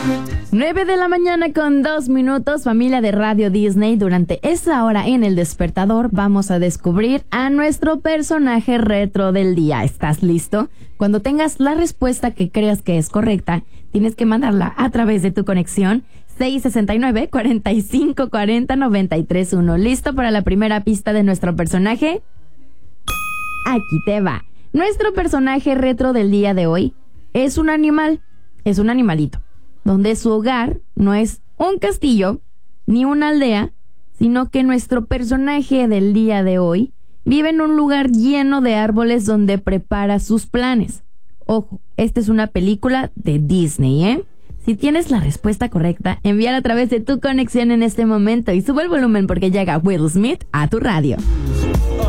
9 de la mañana con 2 minutos, familia de Radio Disney. Durante esta hora en El Despertador vamos a descubrir a nuestro personaje retro del día. ¿Estás listo? Cuando tengas la respuesta que creas que es correcta, tienes que mandarla a través de tu conexión 669-4540-931. ¿Listo para la primera pista de nuestro personaje? Aquí te va. Nuestro personaje retro del día de hoy es un animal, es un animalito, donde su hogar no es un castillo ni una aldea, sino que nuestro personaje del día de hoy vive en un lugar lleno de árboles donde prepara sus planes. Ojo, esta es una película de Disney, ¿eh? Si tienes la respuesta correcta, envíala a través de tu conexión en este momento y sube el volumen porque llega Will Smith a tu radio.